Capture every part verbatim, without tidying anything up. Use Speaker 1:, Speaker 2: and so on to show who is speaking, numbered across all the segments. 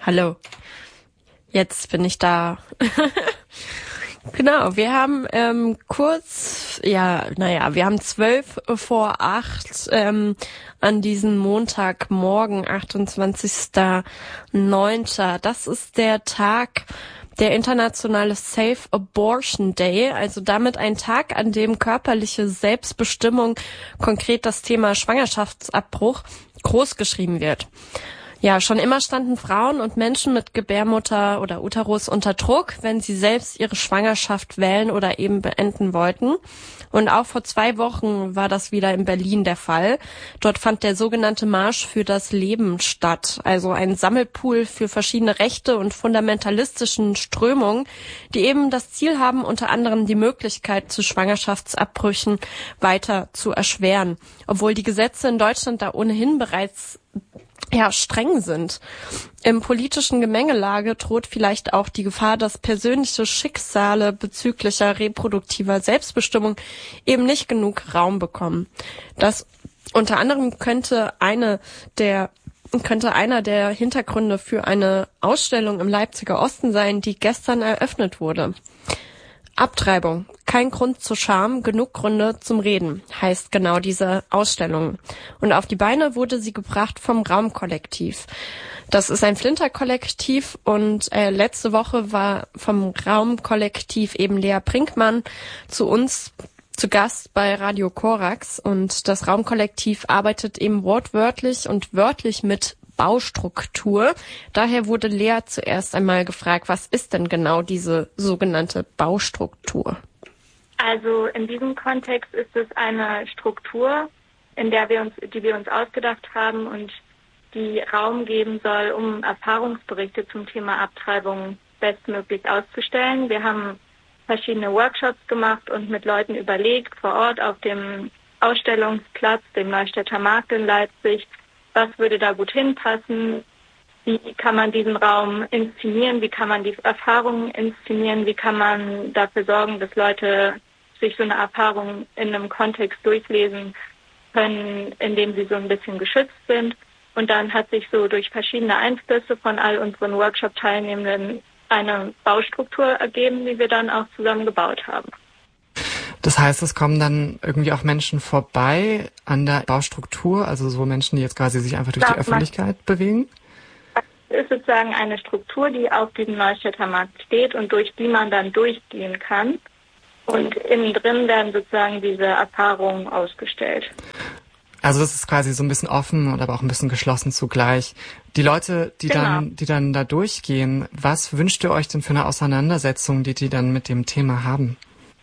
Speaker 1: Hallo. Jetzt bin ich da. Genau, wir haben ähm, kurz, ja, naja, wir haben zwölf vor acht ähm, an diesem Montagmorgen, achtundzwanzigster neunter Das ist der Tag, der internationale Safe Abortion Day, also damit ein Tag, an dem körperliche Selbstbestimmung, konkret das Thema Schwangerschaftsabbruch, großgeschrieben wird. Ja, schon immer standen Frauen und Menschen mit Gebärmutter oder Uterus unter Druck, wenn sie selbst ihre Schwangerschaft wählen oder eben beenden wollten. Und auch vor zwei Wochen war das wieder in Berlin der Fall. Dort fand der sogenannte Marsch für das Leben statt, also ein Sammelpool für verschiedene rechte und fundamentalistischen Strömungen, die eben das Ziel haben, unter anderem die Möglichkeit zu Schwangerschaftsabbrüchen weiter zu erschweren, obwohl die Gesetze in Deutschland da ohnehin bereits ja, streng sind. Im politischen Gemengelage droht vielleicht auch die Gefahr, dass persönliche Schicksale bezüglicher reproduktiver Selbstbestimmung eben nicht genug Raum bekommen. Das unter anderem könnte eine der könnte einer der Hintergründe für eine Ausstellung im Leipziger Osten sein, die gestern eröffnet wurde. Abtreibung. Kein Grund zur Scham, genug Gründe zum Reden, heißt genau diese Ausstellung. Und auf die Beine wurde sie gebracht vom Raumkollektiv. Das ist ein Flinter-Kollektiv und äh, letzte Woche war vom Raumkollektiv eben Lea Brinkmann zu uns zu Gast bei Radio Korax. Und das Raumkollektiv arbeitet eben wortwörtlich und wörtlich mit Baustruktur. Daher wurde Lea zuerst einmal gefragt, was ist denn genau diese sogenannte Baustruktur?
Speaker 2: Also in diesem Kontext ist es eine Struktur, in der wir uns, die wir uns ausgedacht haben und die Raum geben soll, um Erfahrungsberichte zum Thema Abtreibung bestmöglich auszustellen. Wir haben verschiedene Workshops gemacht und mit Leuten überlegt, vor Ort auf dem Ausstellungsplatz, dem Neustädter Markt in Leipzig, was würde da gut hinpassen, wie kann man diesen Raum inszenieren, wie kann man die Erfahrungen inszenieren, wie kann man dafür sorgen, dass Leute sich so eine Erfahrung in einem Kontext durchlesen können, in dem sie so ein bisschen geschützt sind. Und dann hat sich so durch verschiedene Einflüsse von all unseren Workshop-Teilnehmenden eine Baustruktur ergeben, die wir dann auch zusammen gebaut haben.
Speaker 3: Das heißt, es kommen dann irgendwie auch Menschen vorbei an der Baustruktur, also so Menschen, die jetzt quasi sich einfach durch die Öffentlichkeit bewegen?
Speaker 2: Es ist sozusagen eine Struktur, die auf diesem Neustädter Markt steht und durch die man dann durchgehen kann. Und innen drin werden sozusagen diese Erfahrungen ausgestellt.
Speaker 3: Also das ist quasi so ein bisschen offen und aber auch ein bisschen geschlossen zugleich. Die Leute, die genau. dann, die dann da durchgehen, was wünscht ihr euch denn für eine Auseinandersetzung, die die dann mit dem Thema haben?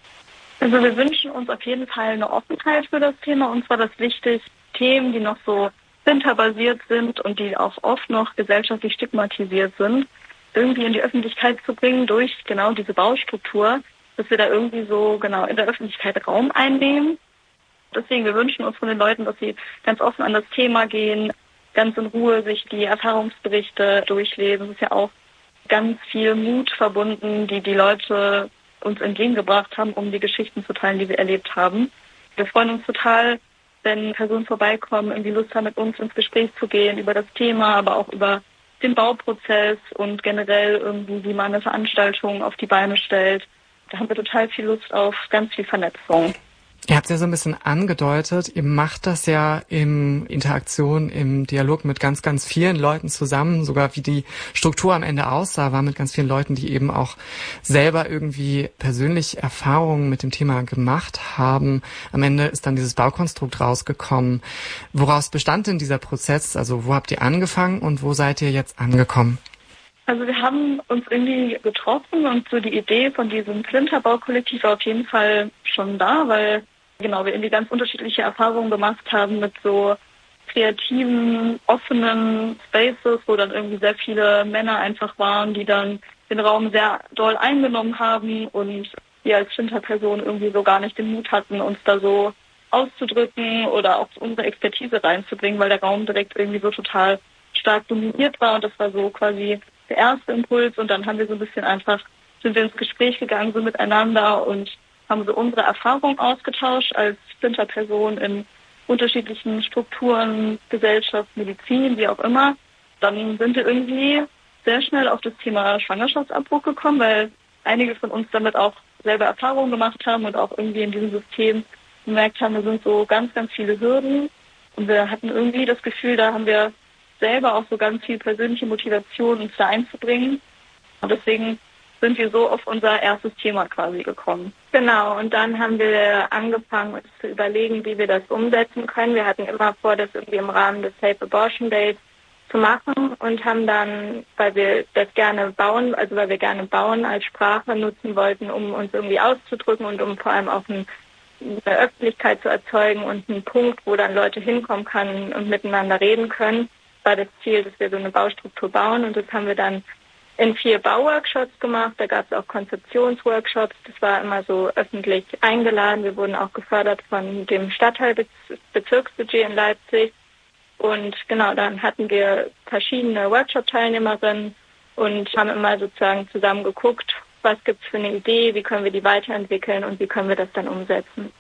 Speaker 4: Also wir wünschen uns auf jeden Fall eine Offenheit für das Thema. Uns war das wichtig, Themen, die noch so filterbasiert sind und die auch oft noch gesellschaftlich stigmatisiert sind, irgendwie in die Öffentlichkeit zu bringen durch genau diese Baustruktur, dass wir da irgendwie so genau in der Öffentlichkeit Raum einnehmen. Deswegen, wir wünschen uns von den Leuten, dass sie ganz offen an das Thema gehen, ganz in Ruhe sich die Erfahrungsberichte durchlesen. Es ist ja auch ganz viel Mut verbunden, die die Leute uns entgegengebracht haben, um die Geschichten zu teilen, die wir erlebt haben. Wir freuen uns total, wenn Personen vorbeikommen, irgendwie Lust haben, mit uns ins Gespräch zu gehen über das Thema, aber auch über den Bauprozess und generell irgendwie, wie man eine Veranstaltung auf die Beine stellt. Da haben wir total viel Lust auf ganz viel Vernetzung.
Speaker 3: Ihr habt es ja so ein bisschen angedeutet, ihr macht das ja in Interaktion, im Dialog mit ganz, ganz vielen Leuten zusammen. Sogar wie die Struktur am Ende aussah, war mit ganz vielen Leuten, die eben auch selber irgendwie persönlich Erfahrungen mit dem Thema gemacht haben. Am Ende ist dann dieses Baukonstrukt rausgekommen. Woraus bestand denn dieser Prozess? Also wo habt ihr angefangen und wo seid ihr jetzt angekommen?
Speaker 4: Also wir haben uns irgendwie getroffen und so die Idee von diesem Flinter-Baukollektiv war auf jeden Fall schon da, weil genau wir irgendwie ganz unterschiedliche Erfahrungen gemacht haben mit so kreativen, offenen Spaces, wo dann irgendwie sehr viele Männer einfach waren, die dann den Raum sehr doll eingenommen haben und wir als Flinter-Personen irgendwie so gar nicht den Mut hatten, uns da so auszudrücken oder auch unsere Expertise reinzubringen, weil der Raum direkt irgendwie so total stark dominiert war und das war so quasi der erste Impuls und dann haben wir so ein bisschen einfach, sind wir ins Gespräch gegangen, so miteinander und haben so unsere Erfahrungen ausgetauscht als Flinter-Person in unterschiedlichen Strukturen, Gesellschaft, Medizin, wie auch immer. Dann sind wir irgendwie sehr schnell auf das Thema Schwangerschaftsabbruch gekommen, weil einige von uns damit auch selber Erfahrungen gemacht haben und auch irgendwie in diesem System gemerkt haben, da sind so ganz, ganz viele Hürden. Und wir hatten irgendwie das Gefühl, da haben wir selber auch so ganz viel persönliche Motivation, uns da einzubringen. Und deswegen sind wir so auf unser erstes Thema quasi gekommen.
Speaker 2: Genau, und dann haben wir angefangen, uns zu überlegen, wie wir das umsetzen können. Wir hatten immer vor, das irgendwie im Rahmen des Safe Abortion Days zu machen und haben dann, weil wir das gerne bauen, also weil wir gerne bauen als Sprache nutzen wollten, um uns irgendwie auszudrücken und um vor allem auch ein, eine Öffentlichkeit zu erzeugen und einen Punkt, wo dann Leute hinkommen können und miteinander reden können, war das Ziel, dass wir so eine Baustruktur bauen, und das haben wir dann in vier Bauworkshops gemacht. Da gab es auch Konzeptionsworkshops. Das war immer so öffentlich eingeladen. Wir wurden auch gefördert von dem Stadtteilbezirksbudget in Leipzig. Und genau, dann hatten wir verschiedene Workshop-Teilnehmerinnen und haben immer sozusagen zusammen geguckt, was gibt es für eine Idee, wie können wir die weiterentwickeln und wie können wir das dann umsetzen.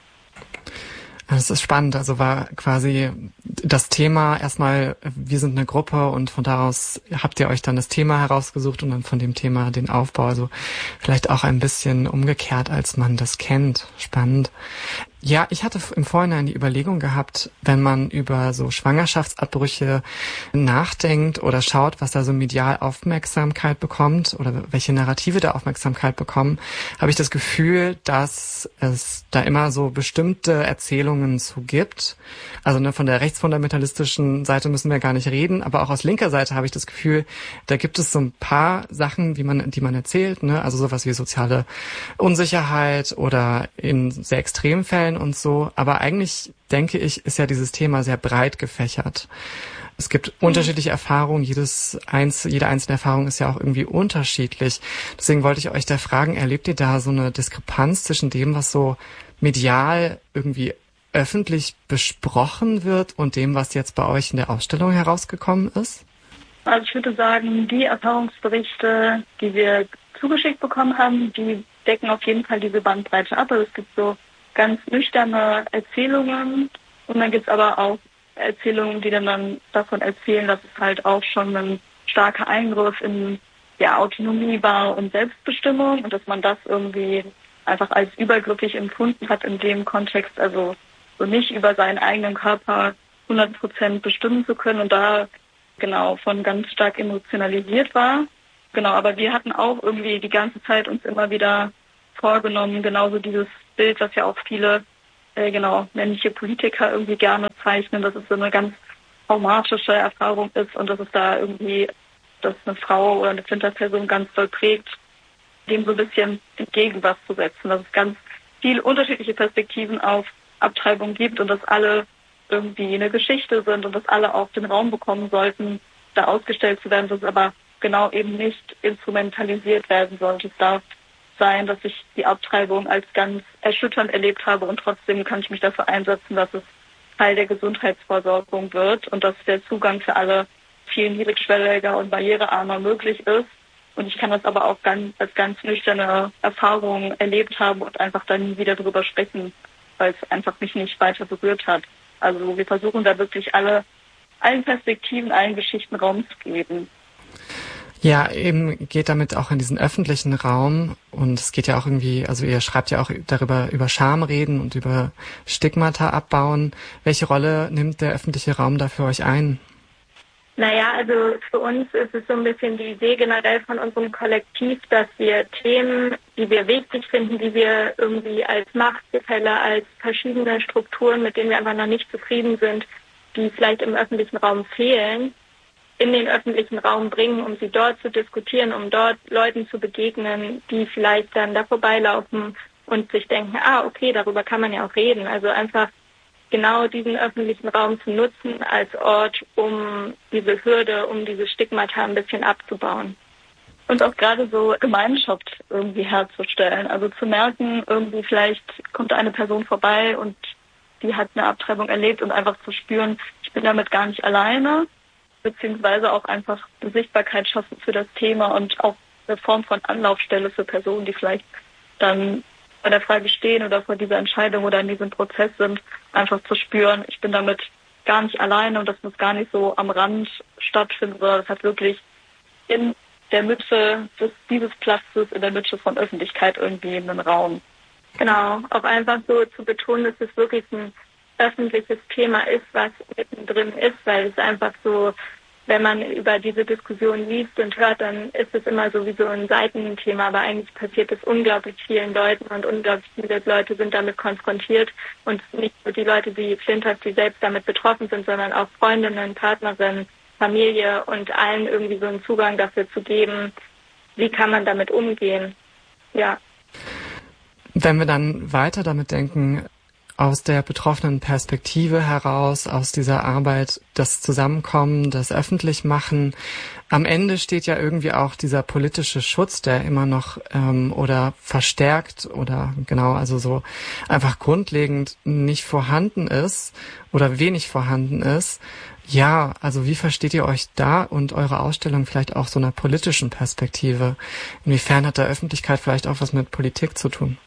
Speaker 3: Das ist spannend. Also war quasi das Thema erstmal, wir sind eine Gruppe, und von daraus habt ihr euch dann das Thema herausgesucht und dann von dem Thema den Aufbau. Also vielleicht auch ein bisschen umgekehrt, als man das kennt. Spannend. Ja, ich hatte im Vorhinein die Überlegung gehabt, wenn man über so Schwangerschaftsabbrüche nachdenkt oder schaut, was da so medial Aufmerksamkeit bekommt oder welche Narrative da Aufmerksamkeit bekommen, habe ich das Gefühl, dass es da immer so bestimmte Erzählungen zu gibt. Also ne, von der rechtsfundamentalistischen Seite müssen wir gar nicht reden, aber auch aus linker Seite habe ich das Gefühl, da gibt es so ein paar Sachen, wie man, die man erzählt, ne? Also sowas wie soziale Unsicherheit oder in sehr extremen Fällen und so. Aber eigentlich, denke ich, ist ja dieses Thema sehr breit gefächert. Es gibt mhm. unterschiedliche Erfahrungen. Jedes eins, jede einzelne Erfahrung ist ja auch irgendwie unterschiedlich. Deswegen wollte ich euch da fragen, erlebt ihr da so eine Diskrepanz zwischen dem, was so medial irgendwie öffentlich besprochen wird und dem, was jetzt bei euch in der Ausstellung herausgekommen ist?
Speaker 4: Also ich würde sagen, die Erfahrungsberichte, die wir zugeschickt bekommen haben, die decken auf jeden Fall diese Bandbreite ab. Also es gibt so ganz nüchterne Erzählungen, und dann gibt es aber auch Erzählungen, die dann, dann davon erzählen, dass es halt auch schon ein starker Eingriff in ja, Autonomie war und Selbstbestimmung, und dass man das irgendwie einfach als übergriffig empfunden hat in dem Kontext, also so nicht über seinen eigenen Körper hundert Prozent bestimmen zu können und da genau von ganz stark emotionalisiert war. Genau, aber wir hatten auch irgendwie die ganze Zeit uns immer wieder vorgenommen, genauso dieses Bild, was ja auch viele äh, genau männliche Politiker irgendwie gerne zeichnen, dass es so eine ganz traumatische Erfahrung ist und dass es da irgendwie, dass eine Frau oder eine Flinterperson ganz doll prägt, dem so ein bisschen entgegen was zu setzen, dass es ganz viele unterschiedliche Perspektiven auf Abtreibung gibt und dass alle irgendwie eine Geschichte sind und dass alle auch den Raum bekommen sollten, da ausgestellt zu werden, dass es aber genau eben nicht instrumentalisiert werden sollte. Es darf sein, dass ich die Abtreibung als ganz erschütternd erlebt habe, und trotzdem kann ich mich dafür einsetzen, dass es Teil der Gesundheitsversorgung wird und dass der Zugang für alle viel niedrigschwelliger und barrierearmer möglich ist. Und ich kann das aber auch ganz, als ganz nüchterne Erfahrung erlebt haben und einfach dann nie wieder drüber sprechen, weil es einfach mich nicht weiter berührt hat. Also wir versuchen da wirklich alle, allen Perspektiven, allen Geschichten Raum zu geben.
Speaker 3: Ja, eben geht damit auch in diesen öffentlichen Raum, und es geht ja auch irgendwie, also ihr schreibt ja auch darüber, über Scham reden und über Stigmata abbauen. Welche Rolle nimmt der öffentliche Raum da für euch ein?
Speaker 2: Naja, also für uns ist es so ein bisschen die Idee generell von unserem Kollektiv, dass wir Themen, die wir wichtig finden, die wir irgendwie als Machtgefälle, als verschiedene Strukturen, mit denen wir einfach noch nicht zufrieden sind, die vielleicht im öffentlichen Raum fehlen, in den öffentlichen Raum bringen, um sie dort zu diskutieren, um dort Leuten zu begegnen, die vielleicht dann da vorbeilaufen und sich denken, ah, okay, darüber kann man ja auch reden. Also einfach genau diesen öffentlichen Raum zu nutzen als Ort, um diese Hürde, um diese Stigmata ein bisschen abzubauen. Und auch gerade so Gemeinschaft irgendwie herzustellen. Also zu merken, irgendwie vielleicht kommt eine Person vorbei und die hat eine Abtreibung erlebt, und einfach zu spüren, ich bin damit gar nicht alleine, beziehungsweise auch einfach eine Sichtbarkeit schaffen für das Thema und auch eine Form von Anlaufstelle für Personen, die vielleicht dann bei der Frage stehen oder vor dieser Entscheidung oder in diesem Prozess sind, einfach zu spüren, ich bin damit gar nicht alleine und das muss gar nicht so am Rand stattfinden, sondern es hat wirklich in
Speaker 4: der Mitte des, dieses Platzes, in der Mitte von Öffentlichkeit irgendwie in den Raum.
Speaker 2: Genau, auch einfach so zu betonen, dass es wirklich ein öffentliches Thema ist, was mittendrin ist, weil es einfach so, wenn man über diese Diskussion liest und hört, dann ist es immer sowieso ein Seitenthema, aber eigentlich passiert es unglaublich vielen Leuten und unglaublich viele Leute sind damit konfrontiert und nicht nur die Leute, die Flinthorst, die selbst damit betroffen sind, sondern auch Freundinnen, Partnerinnen, Familie und allen irgendwie so einen Zugang dafür zu geben, wie kann man damit umgehen. Ja.
Speaker 3: Wenn wir dann weiter damit denken, aus der betroffenen Perspektive heraus, aus dieser Arbeit, das Zusammenkommen, das Öffentlichmachen, am Ende steht ja irgendwie auch dieser politische Schutz, der immer noch ähm, oder verstärkt oder genau, also so einfach grundlegend nicht vorhanden ist oder wenig vorhanden ist. Ja, also wie versteht ihr euch da und eure Ausstellung vielleicht auch so einer politischen Perspektive? Inwiefern hat da Öffentlichkeit vielleicht auch was mit Politik zu tun?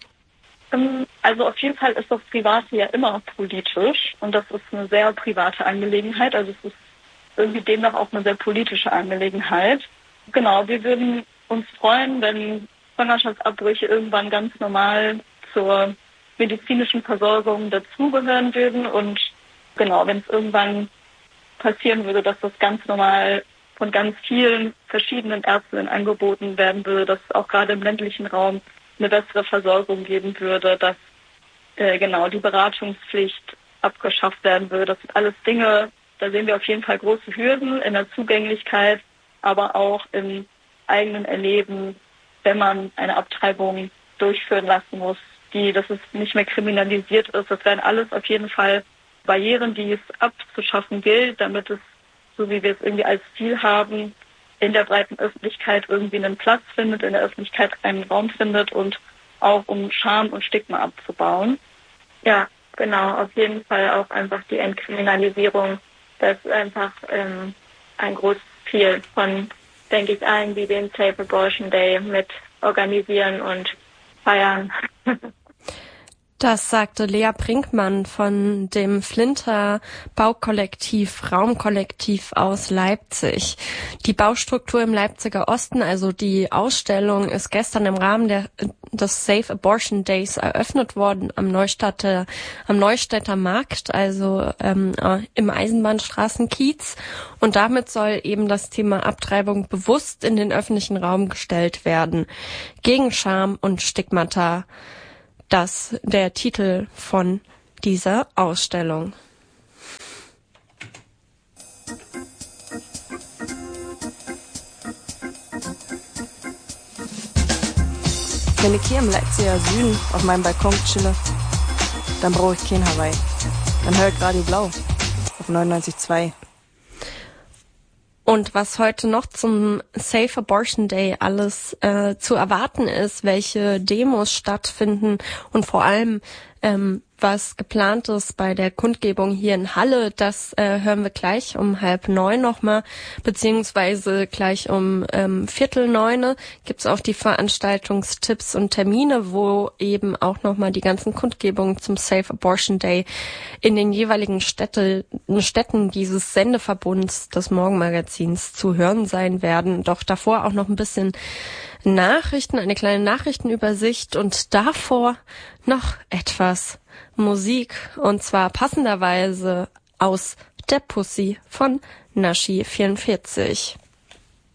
Speaker 4: Also auf jeden Fall ist das Private ja immer politisch und das ist eine sehr private Angelegenheit. Also es ist irgendwie demnach auch eine sehr politische Angelegenheit. Genau, wir würden uns freuen, wenn Schwangerschaftsabbrüche irgendwann ganz normal zur medizinischen Versorgung dazugehören würden und genau, wenn es irgendwann passieren würde, dass das ganz normal von ganz vielen verschiedenen Ärztinnen angeboten werden würde, dass auch gerade im ländlichen Raum eine bessere Versorgung geben würde, dass äh, genau die Beratungspflicht abgeschafft werden würde. Das sind alles Dinge, da sehen wir auf jeden Fall große Hürden in der Zugänglichkeit, aber auch im eigenen Erleben, wenn man eine Abtreibung durchführen lassen muss, die, dass es nicht mehr kriminalisiert ist. Das wären alles auf jeden Fall Barrieren, die es abzuschaffen gilt, damit es, so wie wir es irgendwie als Ziel haben, in der breiten Öffentlichkeit irgendwie einen Platz findet, in der Öffentlichkeit einen Raum findet und auch um Scham und Stigma abzubauen.
Speaker 2: Ja, genau, auf jeden Fall auch einfach die Entkriminalisierung. Das ist einfach ähm, ein großes Ziel von, denke ich, allen, die den Safe Abortion Day mit organisieren und feiern.
Speaker 1: Das sagte Lea Brinkmann von dem Flinter Baukollektiv, Raumkollektiv aus Leipzig. Die Baustruktur im Leipziger Osten, also die Ausstellung, ist gestern im Rahmen der, des Safe Abortion Days eröffnet worden am Neustädter, am Neustädter Markt, also ähm, im Eisenbahnstraßenkiez. Und damit soll eben das Thema Abtreibung bewusst in den öffentlichen Raum gestellt werden. Gegen Scham und Stigmata. Das der Titel von dieser Ausstellung.
Speaker 5: Wenn ich hier im Leipziger Süden auf meinem Balkon chille, dann brauche ich kein Hawaii. Dann höre ich Radio Blau auf neunundneunzig Komma zwei.
Speaker 1: Und was heute noch zum Safe Abortion Day alles äh, zu erwarten ist, welche Demos stattfinden und vor allem ähm, was geplant ist bei der Kundgebung hier in Halle, das äh, hören wir gleich um halb neun nochmal, beziehungsweise gleich um ähm, viertel neune gibt's auch die Veranstaltungstipps und Termine, wo eben auch nochmal die ganzen Kundgebungen zum Safe Abortion Day in den jeweiligen Städte, Städten dieses Sendeverbunds des Morgenmagazins zu hören sein werden. Doch davor auch noch ein bisschen Nachrichten, eine kleine Nachrichtenübersicht und davor noch etwas Musik und zwar passenderweise aus Der Pussy von Nashi vierundvierzig.